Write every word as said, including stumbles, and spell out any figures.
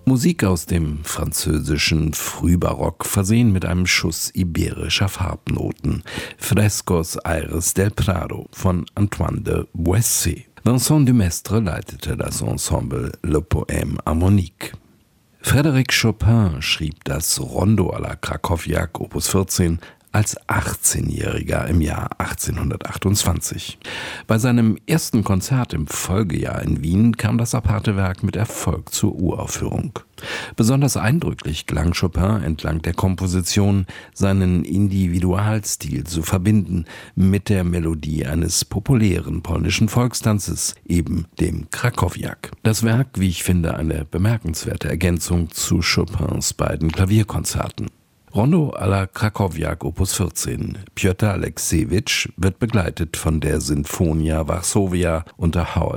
Musik aus dem französischen Frühbarock, versehen mit einem Schuss iberischer Farbnoten. Frescos Aires del Prado von Antoine de Boissé. Vincent Dumestre leitete das Ensemble Le Poème Harmonique. Frédéric Chopin schrieb das Rondo à la Krakowiak Opus vierzehn als achtzehnjähriger im Jahr achtzehnhundertachtundzwanzig. Bei seinem ersten Konzert im Folgejahr in Wien kam das aparte Werk mit Erfolg zur Uraufführung. Besonders eindrücklich gelang Chopin entlang der Komposition, seinen Individualstil zu verbinden mit der Melodie eines populären polnischen Volkstanzes, eben dem Krakowiak. Das Werk, wie ich finde, eine bemerkenswerte Ergänzung zu Chopins beiden Klavierkonzerten. Rondo à la Krakowiak Opus vierzehn. Pjotr Aleksejewitsch wird begleitet von der Sinfonia Varsovia unter Howard